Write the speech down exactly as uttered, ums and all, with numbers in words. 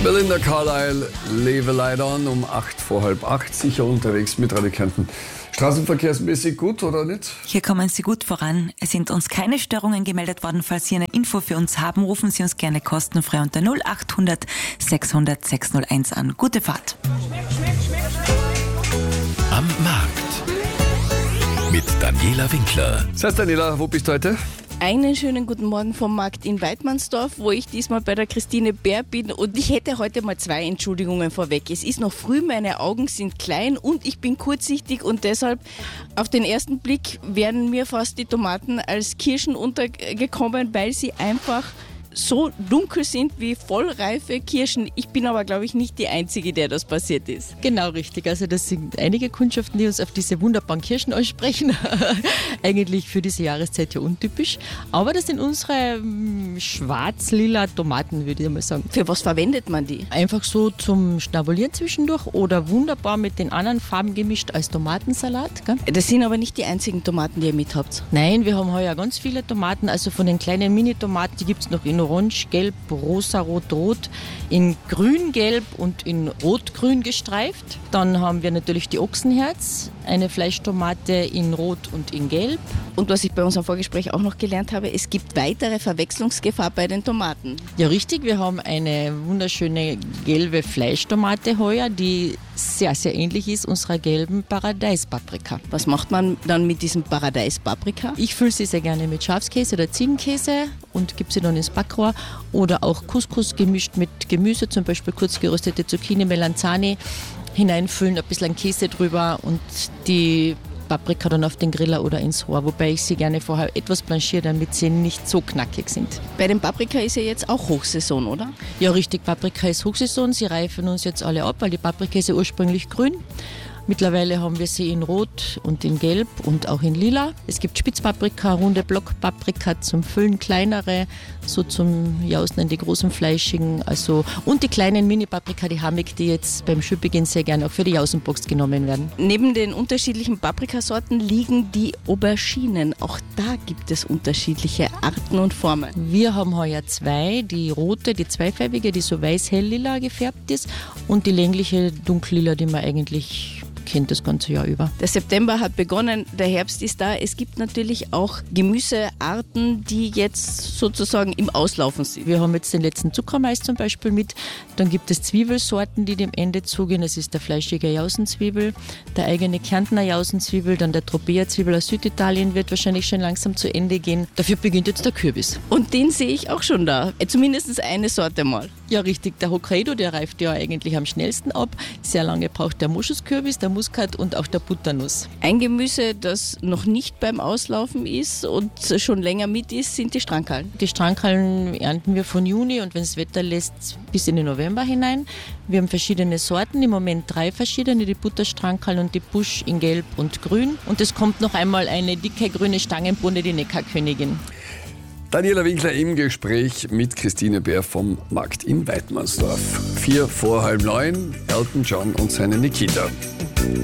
Belinda Carlisle, Leave a Light On, um acht vor halb acht, sicher unterwegs mit Radio Kärnten. Straßenverkehrsmäßig gut oder nicht? Hier kommen Sie gut voran. Es sind uns keine Störungen gemeldet worden. Falls Sie eine Info für uns haben, rufen Sie uns gerne kostenfrei unter null acht hundert sechshundert sechshunderteins an. Gute Fahrt. Am Markt mit Daniela Winkler. Das heißt, Daniela, wo bist du heute? Einen schönen guten Morgen vom Markt in Weidmannsdorf, wo ich diesmal bei der Christine Bär bin, und ich hätte heute mal zwei Entschuldigungen vorweg. Es ist noch früh, meine Augen sind klein und ich bin kurzsichtig, und deshalb auf den ersten Blick wären mir fast die Tomaten als Kirschen untergekommen, weil sie einfach so dunkel sind wie vollreife Kirschen. Ich bin aber, glaube ich, nicht die Einzige, der das passiert ist. Genau richtig. Also das sind einige Kundschaften, die uns auf diese wunderbaren Kirschen ansprechen. Eigentlich für diese Jahreszeit ja untypisch. Aber das sind unsere ähm, schwarz-lila Tomaten, würde ich mal sagen. Für was verwendet man die? Einfach so zum Schnabulieren zwischendurch oder wunderbar mit den anderen Farben gemischt als Tomatensalat. Gell? Das sind aber nicht die einzigen Tomaten, die ihr mit habt. Nein, wir haben heuer ganz viele Tomaten. Also von den kleinen Mini-Tomaten, die gibt es noch in Orange, Gelb, Rosa, Rot, Rot, in Grün, Gelb und in Rot-Grün gestreift. Dann haben wir natürlich die Ochsenherz, eine Fleischtomate in Rot und in Gelb. Und was ich bei unserem Vorgespräch auch noch gelernt habe, es gibt weitere Verwechslungsgefahr bei den Tomaten. Ja, richtig. Wir haben eine wunderschöne gelbe Fleischtomate heuer, die sehr, sehr ähnlich ist unserer gelben Paradeispaprika. Was macht man dann mit diesem Paradeispaprika? Ich fülle sie sehr gerne mit Schafskäse oder Ziegenkäse und gebe sie dann ins Backrohr, oder auch Couscous gemischt mit Gemüse, zum Beispiel kurz geröstete Zucchini, Melanzani, hineinfüllen, ein bisschen Käse drüber und die Paprika dann auf den Griller oder ins Rohr, wobei ich sie gerne vorher etwas blanchiere, damit sie nicht so knackig sind. Bei den Paprika ist ja jetzt auch Hochsaison, oder? Ja, richtig, Paprika ist Hochsaison. Sie reifen uns jetzt alle ab, weil die Paprika ist ja ursprünglich grün. Mittlerweile haben wir sie in Rot und in Gelb und auch in Lila. Es gibt Spitzpaprika, runde Blockpaprika zum Füllen, kleinere, so zum Jausen in die großen fleischigen. Also, und die kleinen Mini-Paprika, die Hammig, die jetzt beim Schülbeginn sehr gerne auch für die Jausenbox genommen werden. Neben den unterschiedlichen Paprikasorten liegen die Auberginen. Auch da gibt es unterschiedliche Arten und Formen. Wir haben heuer zwei, die rote, die zweifarbige, die so weiß-hell-lila gefärbt ist, und die längliche dunkellila, die man eigentlich kennt das ganze Jahr über. Der September hat begonnen, der Herbst ist da. Es gibt natürlich auch Gemüsearten, die jetzt sozusagen im Auslaufen sind. Wir haben jetzt den letzten Zuckermais zum Beispiel mit. Dann gibt es Zwiebelsorten, die dem Ende zugehen. Das ist der fleischige Jausenzwiebel, der eigene Kärntner Jausenzwiebel, dann der Tropea-Zwiebel aus Süditalien wird wahrscheinlich schon langsam zu Ende gehen. Dafür beginnt jetzt der Kürbis. Und den sehe ich auch schon da. Zumindest eine Sorte mal. Ja, richtig. Der Hokkaido, der reift ja eigentlich am schnellsten ab. Sehr lange braucht der Moschuskürbis, der Muskat und auch der Butternuss. Ein Gemüse, das noch nicht beim Auslaufen ist und schon länger mit ist, sind die Strankallen. Die Strankallen ernten wir von Juni und wenn es Wetter lässt, bis in den November hinein. Wir haben verschiedene Sorten, im Moment drei verschiedene, die Butterstrankallen und die Busch in Gelb und Grün. Und es kommt noch einmal eine dicke grüne Stangenbohne, die Neckarkönigin. Daniela Winkler im Gespräch mit Christine Bär vom Markt in Weidmannsdorf. Vier vor halb neun, Elton John und seine Nikita.